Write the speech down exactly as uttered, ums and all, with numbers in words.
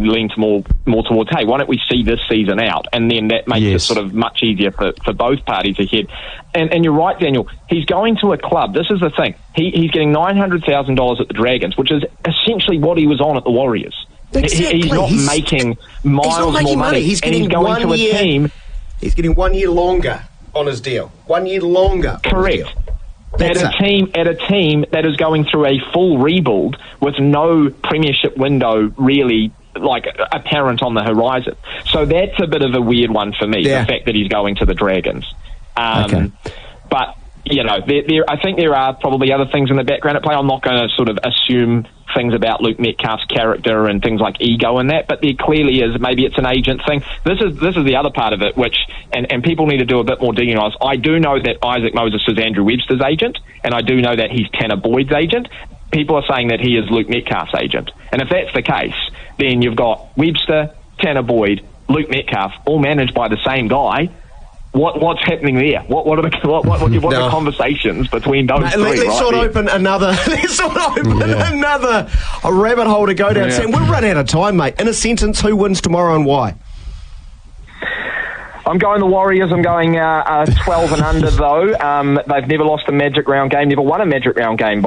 lean to more more towards, hey, why don't we see this season out? And then that makes Yes. it sort of much easier for, for both parties ahead. And, and you're right, Daniel. He's going to a club. This is the thing. He, he's getting nine hundred thousand dollars at the Dragons, which is essentially what he was on at the Warriors. Exactly. He, he's not He's- making miles he's not making more money. money. He's and getting he's going one to a year. team. He's getting one year longer on his deal. One year longer. on his Correct. deal. At That's a it. team, at a team that is going through a full rebuild with no premiership window really like apparent on the horizon. So that's a bit of a weird one for me. Yeah. The fact that he's going to the Dragons. Um, Okay. But you know, there, there, I think there are probably other things in the background at play. I'm not going to sort of assume things about Luke Metcalf's character and things like ego and that, but there clearly is. Maybe it's an agent thing. This is this is the other part of it, which and, and people need to do a bit more digging on. I do know that Isaac Moses is Andrew Webster's agent, and I do know that he's Tanner Boyd's agent. People are saying that he is Luke Metcalf's agent, and if that's the case, then you've got Webster, Tanner Boyd, Luke Metcalf, all managed by the same guy. What what's happening there? What what are the what what, what, what are No. the conversations between those Mate, three? let, us right not there? open another. Let's not open Yeah. another a rabbit hole to go down. Yeah. Sam, we'll run out of time, mate. In a sentence, who wins tomorrow and why? I'm going the Warriors. I'm going uh, uh, twelve and under though. Um, they've never lost a Magic Round game. Never won a Magic Round game.